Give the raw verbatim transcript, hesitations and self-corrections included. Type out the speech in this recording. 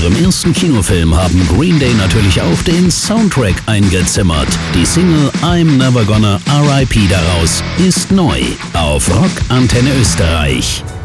ihrem ersten Kinofilm haben Green Day natürlich auch den Soundtrack eingezimmert. Die Single I'm Never Gonna R I P daraus ist neu auf Rock Antenne Österreich.